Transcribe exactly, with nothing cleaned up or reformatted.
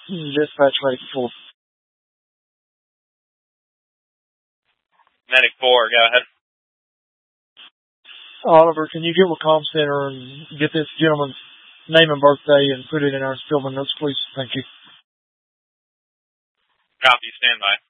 Dispatch Medic four. Medic four, go ahead. Oliver, can you get with Comm Center and get this gentleman's name and birthday and put it in our Spillman notes, please? Thank you. Copy, stand by.